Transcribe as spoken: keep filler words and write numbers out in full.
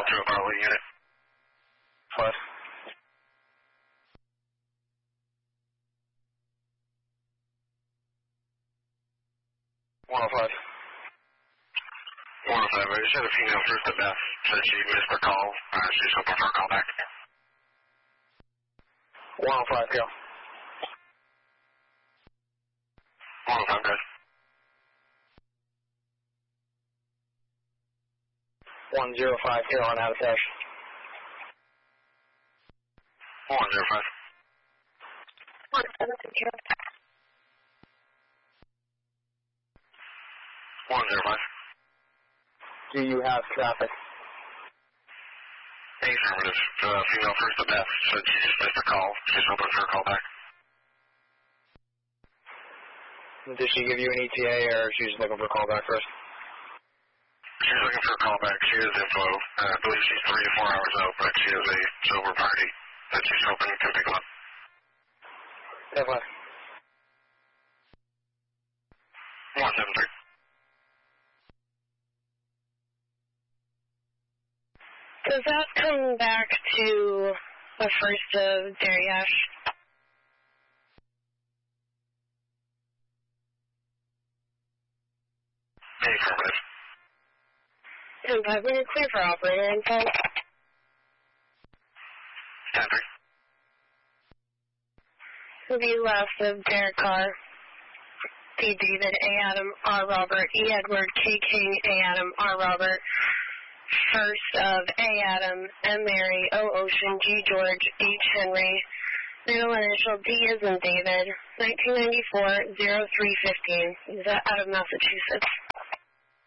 call to a Barley unit. What? one oh five. one oh five, I just had a female first at Beth. Said she missed her call. Uh, she's hoping for a call back. one oh five, go. one oh five, good. one oh five, go on out of touch. one oh five. one seven zero. one oh five. Do you have traffic? Affirmative. Uh, female first at Beth. Said she just missed a call. She's hoping for a call back. Did she give you an E T A or she's looking for a call back first? She's looking for a call back. She has info. Uh, I believe she's three to four hours out, but she has a sober party that she's hoping can pick up. ten five. one seven three. Does that come back to the first of Dariash? Affirmative. ten five, when you're clear for operator info. ten three. The last of Derek Carr. D. David, A. Adam, R. Robert, E. Edward, K. King, A. Adam, R. Robert. First of A. Adam, M. Mary, O. Ocean, G. George, H. Henry. Middle initial D as in David. nineteen ninety-four, oh three fifteen. Is that out of Massachusetts?